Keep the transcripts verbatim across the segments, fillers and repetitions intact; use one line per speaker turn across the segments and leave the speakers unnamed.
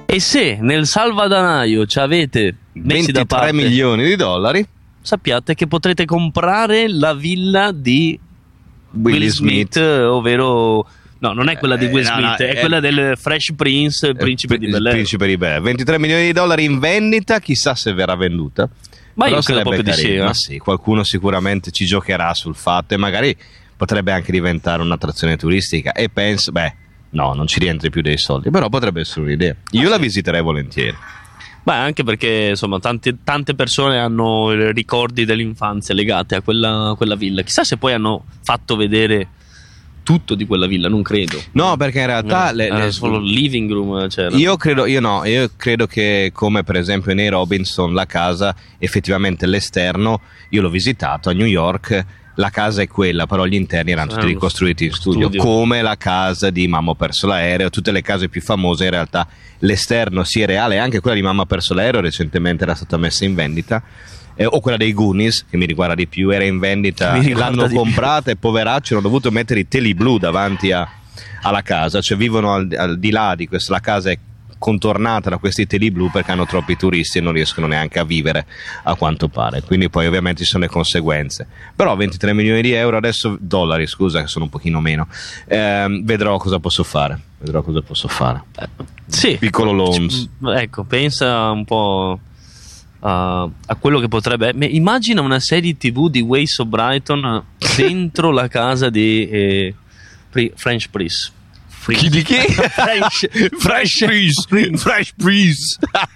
E se nel salvadanaio ci avete messi da parte
ventitré milioni di dollari,
sappiate che potrete comprare la villa di
Will
Will Smith,
Smith.
ovvero no, non è quella di Will
Eh, no,
Smith,
no,
è
è-
quella del Fresh Prince, il principe
Eh,
di
il
Bel Air.
Principe di Bel Air. ventitré milioni di dollari in vendita, chissà se verrà venduta.
Ma
Però
io credo
sarebbe
proprio di
carino.
sì, eh.
Ma sì, qualcuno sicuramente ci giocherà sul fatto e magari potrebbe anche diventare un'attrazione turistica. E penso, beh, no, non ci rientri più dei soldi, però potrebbe essere un'idea. Io
Ah,
la
sì.
visiterei volentieri.
Beh, anche perché insomma tante, tante persone hanno eh, ricordi dell'infanzia legate a quella, quella villa. Chissà se poi hanno fatto vedere tutto di quella villa, non credo.
No, perché in realtà le-
Era
le-
solo il living room c'era.
Io credo, io no, io credo che come per esempio nei Robinson la casa, effettivamente l'esterno, io l'ho visitato a New York, la casa è quella, però gli interni erano tutti
Eh,
ricostruiti in
lo
studio,
studio.
come la casa di Mamma ho perso l'aereo, tutte le case più famose in realtà l'esterno sia reale, anche quella di Mamma ha perso l'aereo recentemente era stata messa in vendita. Eh, o quella dei Goonies, che mi riguarda di più, era in vendita,
Mi riguarda
l'hanno
di più.
comprata e poveracci hanno dovuto mettere i teli blu davanti a- alla casa, cioè vivono al, al di là di questa, la casa è contornata da questi teli blu perché hanno troppi turisti e non riescono neanche a vivere a quanto pare, quindi poi ovviamente ci sono le conseguenze, però ventitré milioni di euro adesso, dollari scusa che sono un pochino meno, ehm, vedrò cosa posso fare vedrò cosa posso fare
Eh, sì.
piccolo loans.
Ecco, pensa un po' a, a quello che potrebbe. ma Immagina una serie tivù di Ways of Brighton dentro la casa di eh, Pri- French Prince.
Chi di che?
French,
Fresh Breeze Fresh Breeze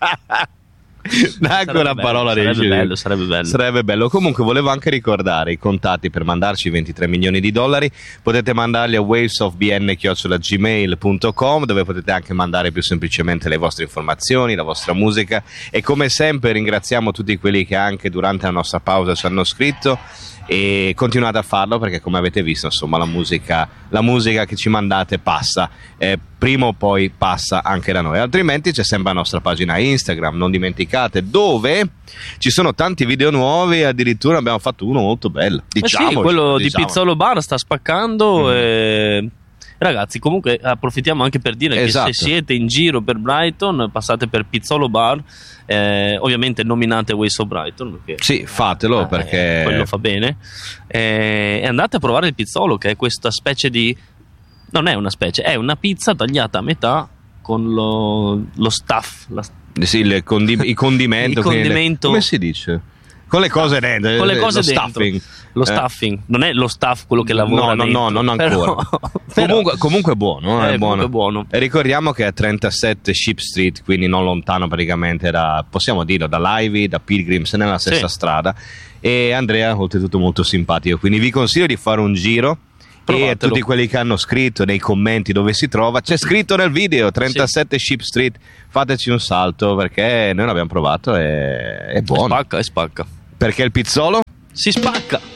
Dai, quella
bello,
parola
sarebbe
riesci-
bello, sarebbe bello.
Sarebbe bello. Comunque volevo anche ricordare i contatti per mandarci ventitré milioni di dollari. Potete mandarli a wavesofbn chiocciola gmail punto com, dove potete anche mandare più semplicemente le vostre informazioni, la vostra musica. E come sempre ringraziamo tutti quelli che anche durante la nostra pausa ci hanno scritto. E continuate a farlo perché come avete visto insomma la musica, la musica che ci mandate passa, eh, prima o poi passa anche da noi, altrimenti c'è sempre la nostra pagina Instagram, non dimenticate, dove ci sono tanti video nuovi, addirittura abbiamo fatto uno molto bello,
Eh
diciamo
sì, quello di Pizzolo Bar sta spaccando.
Mm.
E... Ragazzi, comunque approfittiamo anche per dire
Esatto.
che se siete in giro per Brighton, passate per Pizzolo Bar, eh, ovviamente nominate Ways of Brighton, perché
Sì, fatelo
eh,
perché
quello fa bene, eh, e andate a provare il pizzolo, che è questa specie di, non è una specie, è una pizza tagliata a metà con lo, lo stuff, la,
sì, il, condi- i condimenti,
Il
quindi le-
condimento-
come si dice? Con le cose dentro,
con le cose
lo
dentro.
stuffing.
Lo
Eh.
stuffing, non è lo staff quello che lavora
No, no, no,
dentro,
non
però-
ancora.
però-
Comunque, comunque è buono,
Eh,
è buono.
comunque è buono.
E ricordiamo che è a trentasette Ship Street, quindi non lontano praticamente da, possiamo dirlo, da Livy, da Pilgrims, nella stessa
Sì.
strada. E Andrea, oltretutto molto simpatico, quindi vi consiglio di fare un giro. E
Provatelo.
tutti quelli che hanno scritto nei commenti dove si trova, c'è scritto nel video trentasette Ship Street, fateci un salto perché noi l'abbiamo provato e è
E
buono.
spacca e spacca.
Perché il pizzolo?
Si spacca.